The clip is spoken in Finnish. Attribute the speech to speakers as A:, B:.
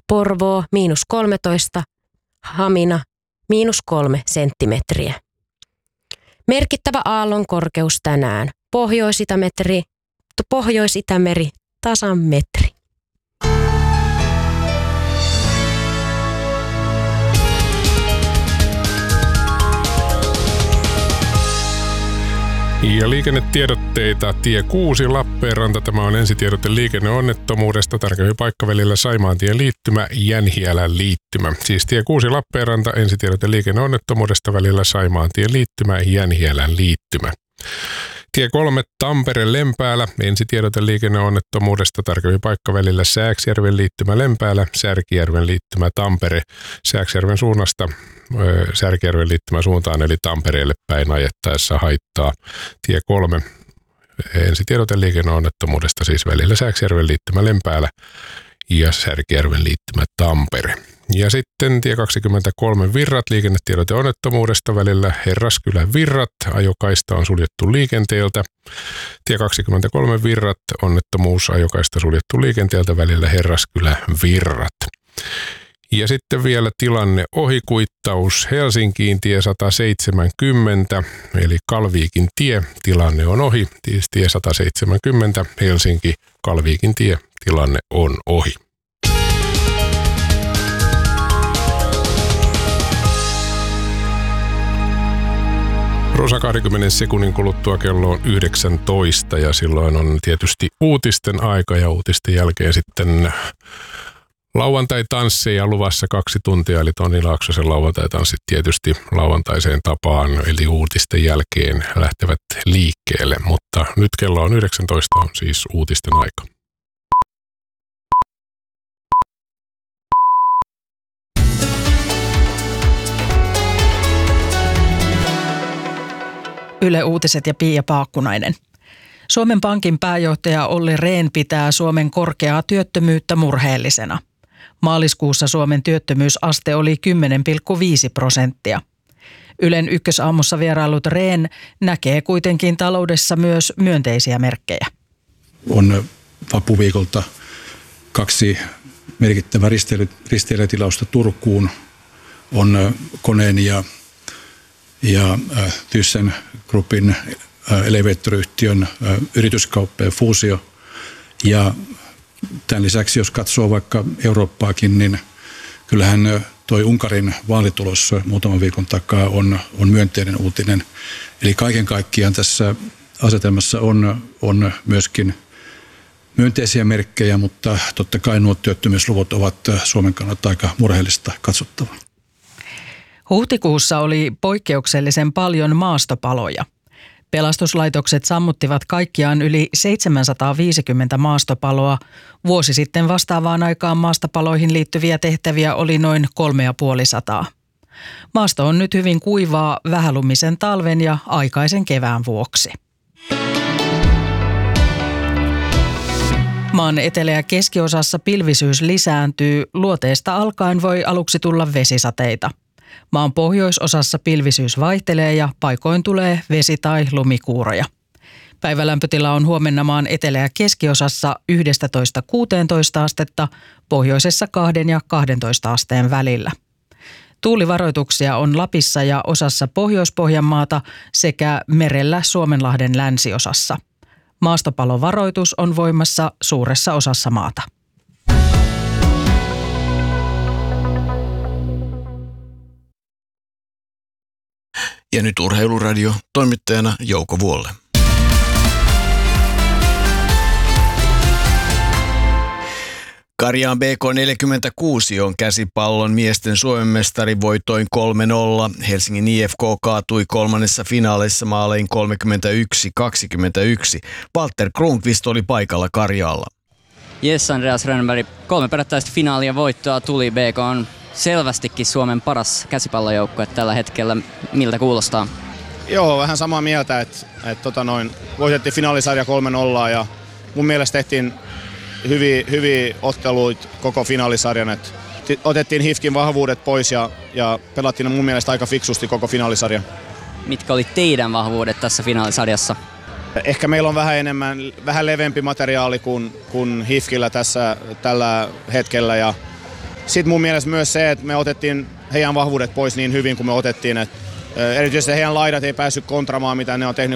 A: Porvoo -13, Hamina -3 senttimetriä. Merkittävä aallon korkeus tänään. Pohjois-Itämeri tasan metri.
B: Ja liikennetiedotteita. Tie 6 Lappeenranta. Tämä on ensitiedote liikenneonnettomuudesta. Tarkemmin paikkavälillä Saimaantien liittymä, Jänhiälän liittymä. Siis tie 6 Lappeenranta, ensitiedote liikenneonnettomuudesta välillä Saimaantien liittymä, Jänhiälän liittymä. Tie 3 Tampere-Lempäälä, ensitiedote liikenneonnettomuudesta. Tarkemmin paikkavälillä Sääksjärven liittymä Lempäälä, Särkijärven liittymä Tampere. Sääksjärven suunnasta Särkijärven liittymä suuntaan eli Tampereelle päin ajettaessa haittaa. Tie 3 ensitiedote liikenneonnettomuudesta siis välillä Sääksjärven liittymä Lempäälä ja Särkijärven liittymä Tampere. Ja sitten tie 23 Virrat, liikennetiedote onnettomuudesta välillä Herraskylän Virrat, ajokaista on suljettu liikenteeltä. Tie 23 Virrat, onnettomuus, ajokaista suljettu liikenteeltä välillä Herraskylän Virrat. Ja sitten vielä tilanne ohikuittaus Helsinkiin tie 170, eli Kalviikin tie, tilanne on ohi. Tie 170 Helsinki, Kalviikin tie, tilanne on ohi. Rosa 20 sekunnin kuluttua kello on 19 ja silloin on tietysti uutisten aika ja uutisten jälkeen sitten lauantai-tansseja luvassa 2 tuntia, eli Toni Laaksosen lauantai-tanssit tietysti lauantaiseen tapaan, eli uutisten jälkeen lähtevät liikkeelle, mutta nyt kello on 19, on siis uutisten aika.
C: Yle Uutiset ja Pia Paakkunainen. Suomen Pankin pääjohtaja Olli Rehn pitää Suomen korkeaa työttömyyttä murheellisena. Maaliskuussa Suomen työttömyysaste oli 10,5%. Ylen Ykkösaamussa vierailut Rehn näkee kuitenkin taloudessa myös myönteisiä merkkejä.
D: On vapuviikolta 2 merkittävää risteilijätilausta Turkuun. On Koneen ja ThyssenKruppin elevator-yhtiön yrityskauppa ja fuusio. Ja tämän lisäksi, jos katsoo vaikka Eurooppaakin, niin kyllähän toi Unkarin vaalitulos muutaman viikon takaa on myönteinen uutinen. Eli kaiken kaikkiaan tässä asetelmassa on myöskin myönteisiä merkkejä, mutta totta kai nuo työttömyysluvut ovat Suomen kannalta aika murheellista katsottavaa.
C: Huhtikuussa oli poikkeuksellisen paljon maastopaloja. Pelastuslaitokset sammuttivat kaikkiaan yli 750 maastopaloa. Vuosi sitten vastaavaan aikaan maastopaloihin liittyviä tehtäviä oli noin 350. Maasto on nyt hyvin kuivaa vähälumisen talven ja aikaisen kevään vuoksi. Maan etelä- ja keskiosassa pilvisyys lisääntyy. Luoteesta alkaen voi aluksi tulla vesisateita. Maan pohjoisosassa pilvisyys vaihtelee ja paikoin tulee vesi- tai lumikuuroja. Päivälämpötila on huomenna maan etelä- ja keskiosassa 11–16 astetta, pohjoisessa 2 ja 12 asteen välillä. Tuulivaroituksia on Lapissa ja osassa Pohjois-Pohjanmaata sekä merellä Suomenlahden länsiosassa. Maastopalovaroitus on voimassa suuressa osassa maata.
E: Ja nyt Urheiluradio, toimittajana Jouko Vuolle. Karjaan BK46 on käsipallon miesten Suomen mestari voitoin 3-0. Helsingin IFK kaatui kolmannessa finaalissa maalein 31-21. Walter Kronqvist oli paikalla Karjaalla.
F: Yes, Andreas Rönnberg. 3 perättäistä finaalia voittoa tuli. BK on selvästikin Suomen paras käsipallojoukkue tällä hetkellä. Miltä kuulostaa?
G: Joo, vähän samaa mieltä, että voitettiin finaalisarja 3-0 ja mun mielestä tehtiin hyviä otteluita koko finaalisarjan. Et otettiin HIFKin vahvuudet pois ja pelattiin mun mielestä aika fiksusti koko finaalisarja.
F: Mitkä oli teidän vahvuudet tässä finaalisarjassa?
G: Ehkä meillä on vähän leveämpi materiaali kuin HIFKillä tällä hetkellä ja sitten mun mielestä myös se, että me otettiin heidän vahvuudet pois niin hyvin kuin me otettiin. Erityisesti heidän laidat ei päässyt kontramaan, mitä ne on tehnyt